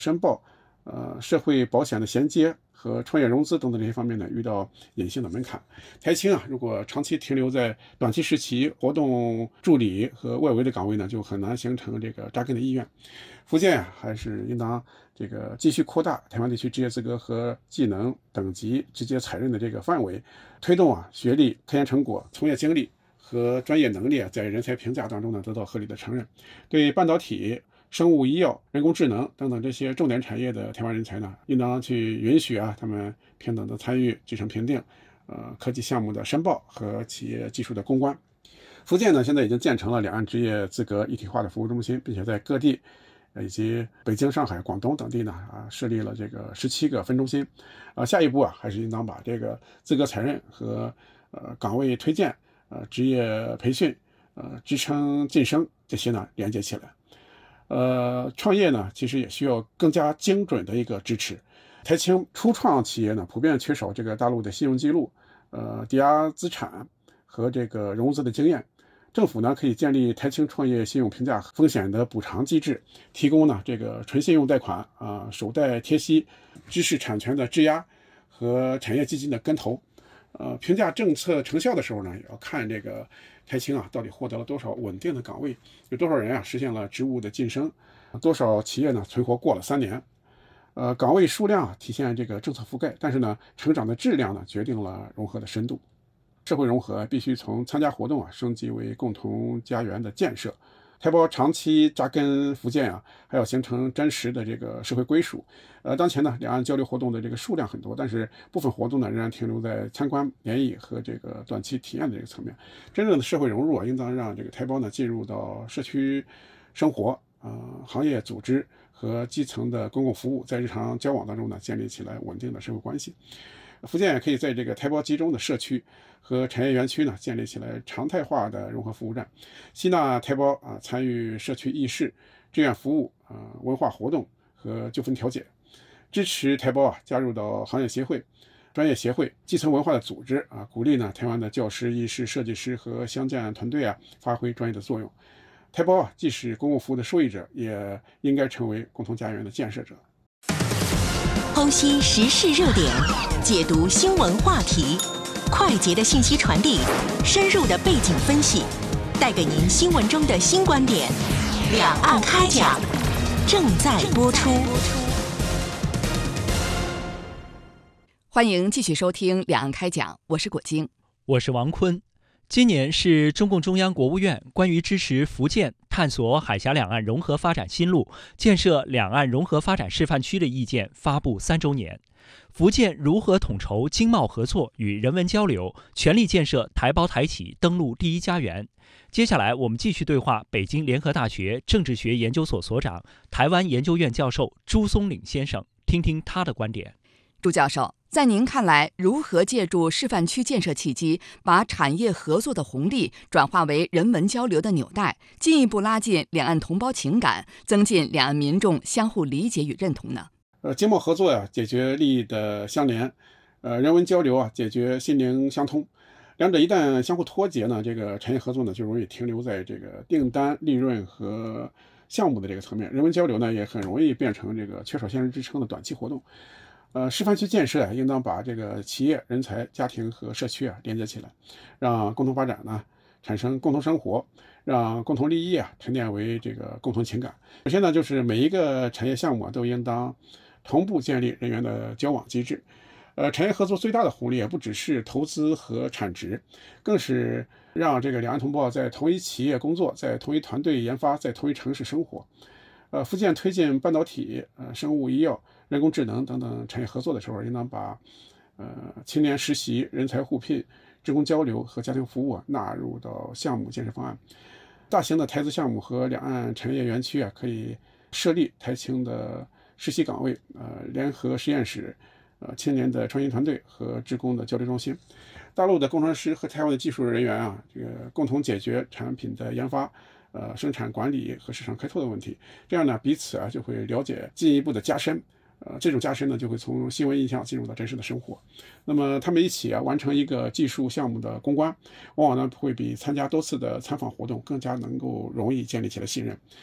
申报、社会保险的衔接和创业融资等等这些方面呢，遇到隐性的门槛。台青如果长期停留在短期时期活动助理和外围的岗位呢，就很难形成这个扎根的意愿。福建还是应当继续扩大台湾地区职业资格和技能等级直接采认的这个范围，推动学历、科研成果、从业经历和专业能力在人才评价当中呢得到合理的承认。对半导体、生物医药、人工智能等等这些重点产业的台湾人才呢，应当去允许他们平等的参与继承评定、科技项目的申报和企业技术的攻关。福建呢，现在已经建成了两岸职业资格一体化的服务中心，并且在各地以及北京、上海、广东等地呢设立了这个17个分中心。下一步还是应当把这个资格采认和岗位推荐、职业培训、职称晋升这些呢连接起来。创业呢，其实也需要更加精准的一个支持。台青初创企业呢，普遍缺少这个大陆的信用记录、抵押资产和这个融资的经验。政府呢可以建立台青创业信用评价风险的补偿机制，提供呢这个纯信用贷款、首贷贴息、知识产权的质押和产业基金的跟投。评价政策成效的时候呢，也要看这个台青到底获得了多少稳定的岗位，有多少人实现了职务的晋升，多少企业呢存活过了3年。岗位数量体现这个政策覆盖，但是呢，成长的质量呢决定了融合的深度。社会融合必须从参加活动升级为共同家园的建设。台胞长期扎根福建还要形成真实的这个社会归属。当前呢，两岸交流活动的这个数量很多，但是部分活动呢仍然停留在参观联谊和这个短期体验的这个层面。真正的社会融入应当让这个台胞呢进入到社区生活、行业组织和基层的公共服务，在日常交往当中呢建立起来稳定的社会关系。福建也可以在这个台胞集中的社区和产业园区呢建立起来常态化的融合服务站，吸纳台胞参与社区议事、志愿服务、文化活动和纠纷调解，支持台胞加入到行业协会、专业协会、基层文化的组织鼓励呢台湾的教师、医师、设计师和乡建团队发挥专业的作用。台胞既是公共服务的受益者，也应该成为共同家园的建设者。 剖析时事热点，解读新闻话题，快捷的信息传递，深入的背景分析，带给您新闻中的新观点。两岸开讲，正在播出。 欢迎继续收听两岸开讲，我是果晶， 我是王坤。今年是中共中央国务院关于支持福建探索海峡两岸融合发展新路、建设两岸融合发展示范区的意见发布3周年。福建如何统筹经贸合作与人文交流，全力建设台胞台企登陆第一家园？接下来我们继续对话北京联合大学政治学研究所所长、台湾研究院教授朱松岭先生，听听他的观点。 朱教授，在您看来，如何借助示范区建设契机，把产业合作的红利转化为人文交流的纽带，进一步拉近两岸同胞情感，增进两岸民众相互理解与认同呢？ 经贸合作解决利益的相连，人文交流解决心灵相通。两者一旦相互脱节呢，这个产业合作呢就容易停留在这个订单、利润和项目的这个层面，人文交流呢也很容易变成这个缺少现实支撑的短期活动。示范区建设应当把这个企业、人才、家庭和社区连接起来，让共同发展呢产生共同生活，让共同利益沉淀为这个共同情感。首先呢，就是每一个产业项目都应当同步建立人员的交往机制。产业合作最大的红利不只是投资和产值，更是让这个两岸同胞在同一企业工作，在同一团队研发，在同一城市生活。福建推进半导体、生物医药、人工智能等等产业合作的时候，应当把青年实习、人才互聘、职工交流和家庭服务纳入到项目建设方案。大型的台资项目和两岸产业园区可以设立台青的实习岗位、联合实验室、青年的创新团队和职工的交流中心。大陆的工程师和台湾的技术人员这个共同解决产品的研发、生产管理和市场开拓的问题，这样呢彼此就会了解，进一步的加深。这种加深呢就会从新闻印象进入到真实的生活。那么他们一起完成一个技术项目的攻关，往往呢会比参加多次的参访活动更加能够容易建立起来信任。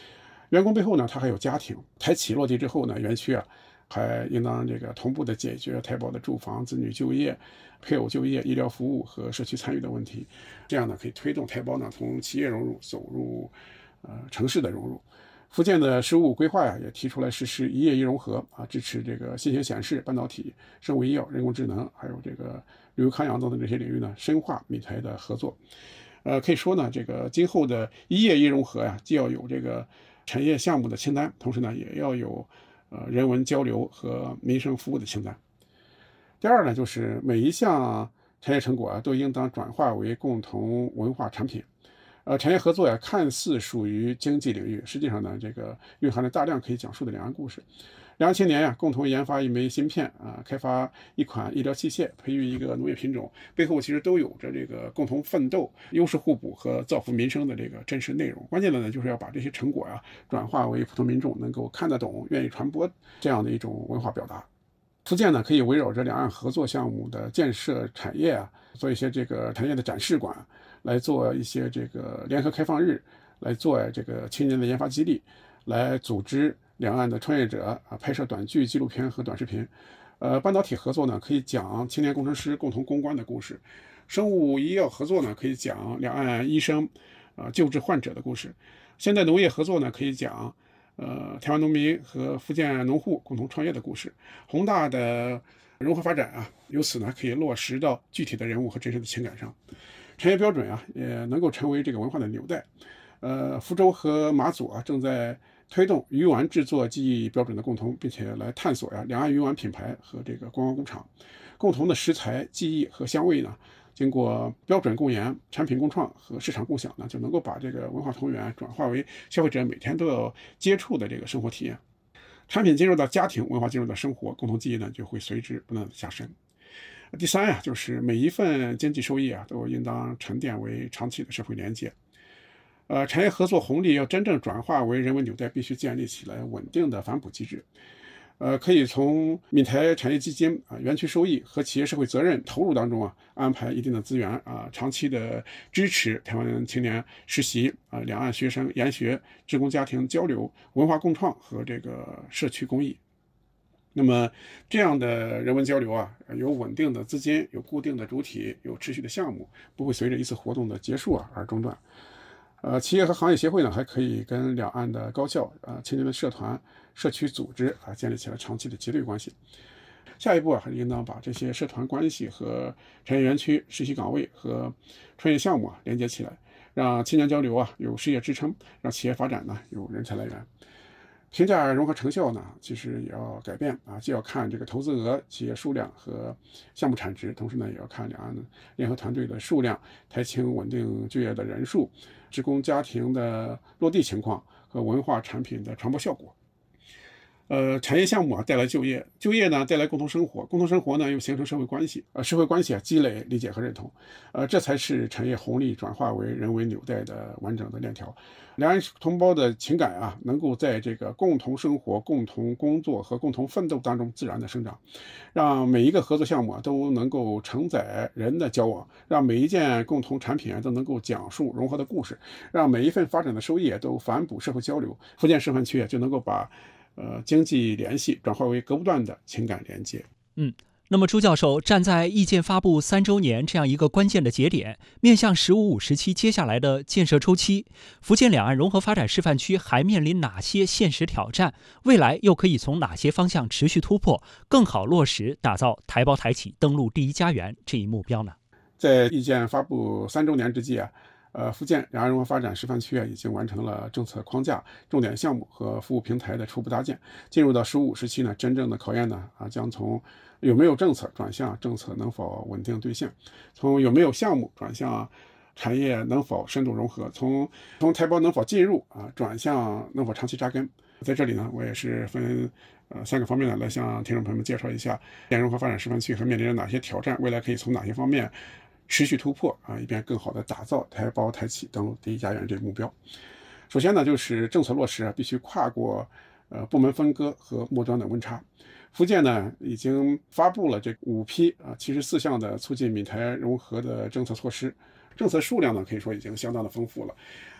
员工背后呢，他还有家庭。台企落地之后呢，园区啊还应当这个同步的解决台胞的住房、子女就业、配偶就业、医疗服务和社区参与的问题。这样呢，可以推动台胞呢从企业融入走入城市的融入。福建的“十五”规划呀，也提出来实施一业一融合啊，支持这个信息显示、半导体、生物医药、人工智能，还有这个旅游康养等等这些领域呢，深化闽台的合作。可以说呢，这个今后的一业一融合呀，既要有这个产业项目的清单，同时呢，也要有人文交流和民生服务的清单。第二呢，就是每一项产业成果啊，都应当转化为共同文化产品。产业合作呀，看似属于经济领域，实际上呢，这个蕴含了大量可以讲述的两岸故事。两岸青年呀，共同研发一枚芯片啊，开发一款医疗器械，培育一个农业品种，背后其实都有着这个共同奋斗、优势互补和造福民生的这个真实内容。关键的呢，就是要把这些成果呀，转化为普通民众能够看得懂、愿意传播这样的一种文化表达。福建呢，可以围绕着两岸合作项目的建设产业啊，做一些这个产业的展示馆，来做一些这个联合开放日，来做这个青年的研发基地，来组织两岸的创业者啊拍摄短剧、纪录片和短视频。半导体合作呢，可以讲青年工程师共同攻关的故事；生物医药合作呢，可以讲两岸医生救治患者的故事；现代农业合作呢，可以讲台湾农民和福建农户共同创业的故事。宏大的融合发展啊，由此呢可以落实到具体的人物和真实的情感上。产业标准啊，也能够成为这个文化的纽带。福州和马祖啊，正在推动鱼丸制作技艺标准的共同，并且来探索呀两岸鱼丸品牌和这个观光工厂共同的食材、技艺和香味呢，经过标准共研、产品共创和市场共享呢，就能够把这个文化同源转化为消费者每天都要接触的这个生活体验。产品进入到家庭，文化进入到生活，共同记忆呢就会随之不断的加深。第三呀，就是每一份经济收益啊，都应当沉淀为长期的社会连接。产业合作红利要真正转化为人文纽带，必须建立起来稳定的反哺机制。可以从闽台产业基金啊、园区收益和企业社会责任投入当中啊，安排一定的资源啊，长期的支持台湾青年实习啊、两岸学生研学、职工家庭交流、文化共创和这个社区公益。那么这样的人文交流啊，有稳定的资金，有固定的主体，有持续的项目，不会随着一次活动的结束啊而中断。企业和行业协会呢，还可以跟两岸的高校、青年的社团、社区组织啊，建立起来长期的结对关系。下一步啊，还是应当把这些社团关系和产业园区、实习岗位和创业项目啊连接起来，让青年交流啊有事业支撑，让企业发展呢有人才来源。评价融合成效呢，其实也要改变啊，既要看这个投资额、企业数量和项目产值，同时呢，也要看两岸联合团队的数量、台青稳定就业的人数、职工家庭的落地情况和文化产品的传播效果。产业项目啊带来就业，就业呢带来共同生活，共同生活呢又形成社会关系，社会关系啊积累理解和认同，这才是产业红利转化为人为纽带的完整的链条。两岸同胞的情感啊，能够在这个共同生活、共同工作和共同奋斗当中自然的生长，让每一个合作项目啊都能够承载人的交往，让每一件共同产品啊都能够讲述融合的故事，让每一份发展的收益都反哺社会交流。福建示范区就能够把经济联系转化为隔不断的情感连接。 那么朱教授站在意见发布3周年这样一个关键的节点，面向“15+5”时期接下来的建设周期，福建两岸融合发展示范区还面临哪些现实挑战？未来又可以从哪些方向持续突破，更好落实打造台胞台企登陆第一家园这一目标呢？ 在意见发布3周年之际啊，福建两岸融合发展示范区已经完成了政策框架、重点项目和服务平台的初步搭建。进入到15+5时期呢，真正的考验呢将从有没有政策转向政策能否稳定兑现，从有没有项目转向产业能否深度融合，从台胞能否进入转向能否长期扎根。在这里呢，我也是分3个方面来向听众朋友们介绍一下两岸融合发展示范区和面临着哪些挑战，未来可以从哪些方面持续突破以便更好的打造台胞台企登陆第一家园这个目标。首先呢，就是政策落实必须跨过部门分割和末端的温差。福建呢已经发布了这5批74项的促进闽台融合的政策措施，政策数量呢可以说已经相当的丰富了。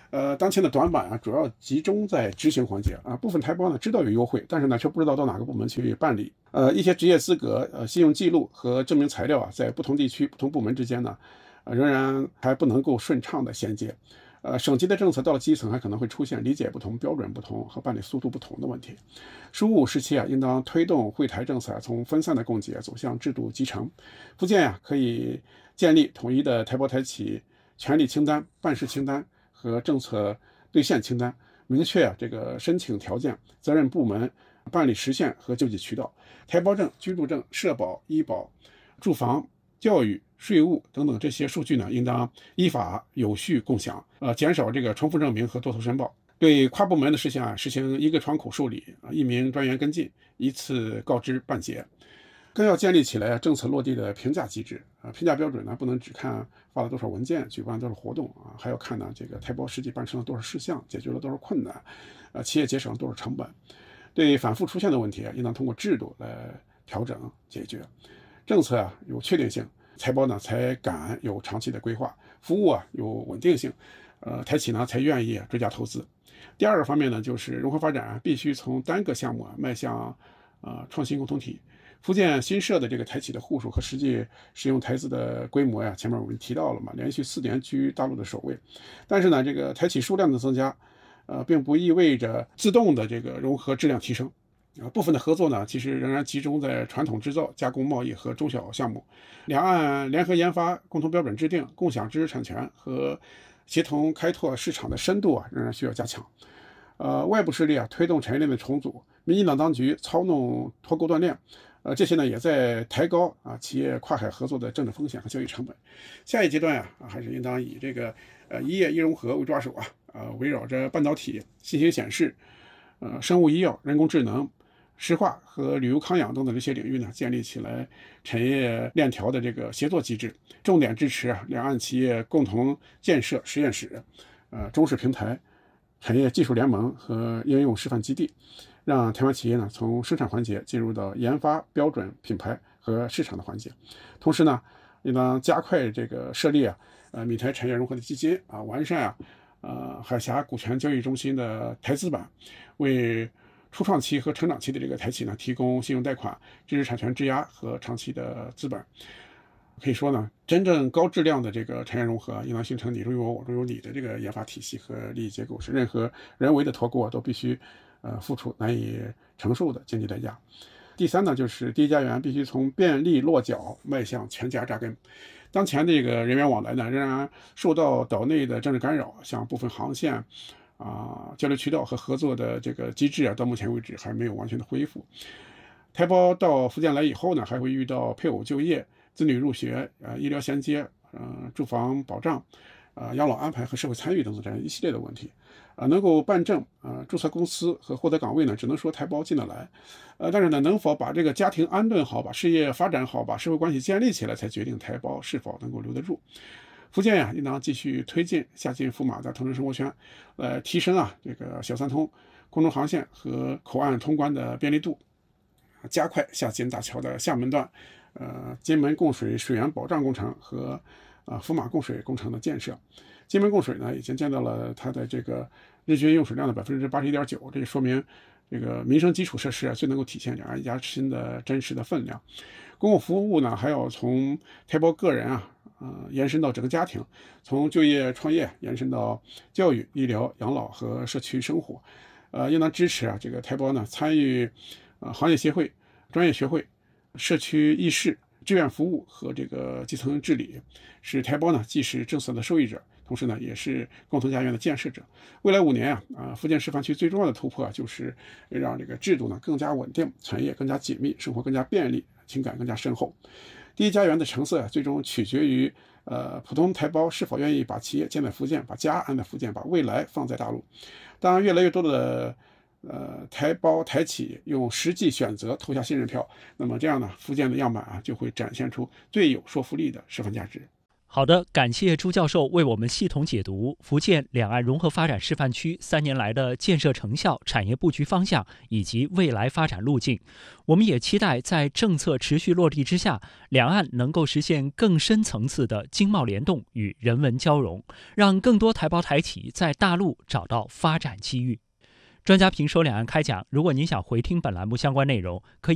当前的短板主要集中在执行环节部分台胞呢知道有优惠，但是呢却不知道到哪个部门去办理。一些职业资格、信用记录和证明材料在不同地区、不同部门之间呢，仍然还不能够顺畅的衔接。省级的政策到了基层还可能会出现理解不同、标准不同和办理速度不同的问题。书务时期应当推动会台政策从分散的供给走向制度集成。福建可以建立统一的台胞台企权利清单、办事清单和政策兑现清单，明确这个申请条件、责任部门、办理时限和救济渠道。台胞证、居住证、社保、医保、住房、教育、税务等等这些数据呢，应当依法有序共享，减少这个重复证明和多头申报。对跨部门的事项实行一个窗口受理，一名专员跟进，一次告知办结。更要建立起来政策落地的评价机制评价标准呢，不能只看发了多少文件、举办多少活动还要看呢这个台胞实际办成了多少事项、解决了多少困难，企业节省了多少成本。对反复出现的问题应当通过制度来调整解决。政策有确定性，台胞呢才敢有长期的规划，服务有稳定性，台企呢才愿意追加投资。第二个方面呢，就是融合发展必须从单个项目迈向创新共同体。福建新设的这个台企的户数和实际使用台资的规模前面我们提到了嘛，连续4年居大陆的首位。但是呢，这个台企数量的增加，并不意味着自动的这个融合质量提升。部分的合作呢，其实仍然集中在传统制造、加工贸易和中小项目。两岸联合研发、共同标准制定、共享知识产权和协同开拓市场的深度仍然需要加强。外部势力推动产业链的重组，民进党当局操弄脱钩断链，这些呢也在抬高企业跨海合作的政治风险和交易成本。下一阶段还是应当以这个一业一融合为抓手围绕着半导体、信息显示、生物医药、人工智能、石化和旅游康养等等这些领域呢，建立起来产业链条的这个协作机制，重点支持两岸企业共同建设实验室、中式平台、产业技术联盟和应用示范基地，让台湾企业呢从生产环节进入到研发、标准、品牌和市场的环节。同时呢，应当加快这个设立闽台产业融合的基金完善海峡股权交易中心的台资版，为初创期和成长期的这个台企呢提供信用贷款、知识产权质押和长期的资本。可以说呢，真正高质量的这个产业融合应当形成你中有我，我中有你的这个研发体系和利益结构，是任何人为的脱钩都必须付出难以承受的经济代价。第三呢，就是第一家园必须从便利落脚迈向全家扎根。当前这个人员往来呢，仍然受到岛内的政治干扰，像部分航线交流渠道和合作的这个机制到目前为止还没有完全的恢复。台胞到福建来以后呢，还会遇到配偶就业、子女入学、医疗衔接、住房保障、养老安排和社会参与等等这样一系列的问题。能够办证、注册公司和获得岗位呢，只能说台胞进得来。但是呢，能否把这个家庭安顿好，把事业发展好，把社会关系建立起来，才决定台胞是否能够留得住。福建应当继续推进下金福马的同城生活圈，提升这个小三通、空中航线和口岸通关的便利度，加快下金大桥的厦门段、金门供水水源保障工程和福马供水工程的建设。金门供水呢，已经见到了它的这个日均用水量的81.9%，这就说明这个民生基础设施最能够体现两岸一家亲的真实的分量。公共服务呢，还要从台胞个人延伸到整个家庭，从就业创业延伸到教育、医疗、养老和社区生活。应当支持这个台胞呢参与行业协会、专业学会、社区议事、志愿服务和这个基层治理，使台胞呢既是政策的受益者，同时呢也是共同家园的建设者。未来5年福建示范区最重要的突破就是让这个制度呢更加稳定，产业更加紧密，生活更加便利，情感更加深厚。第一家园的成色最终取决于普通台胞是否愿意把企业建在福建，把家安在福建，把未来放在大陆。当越来越多的台胞台企用实际选择投下信任票，那么这样呢，福建的样板就会展现出最有说服力的示范价值。 好的，感谢朱教授为我们系统解读福建两岸融合发展示范区3年来的建设成效、产业布局方向以及未来发展路径。我们也期待在政策持续落地之下，两岸能够实现更深层次的经贸联动与人文交融，让更多台胞台企在大陆找到发展机遇。专家评说两岸开讲，如果您想回听本栏目相关内容，可以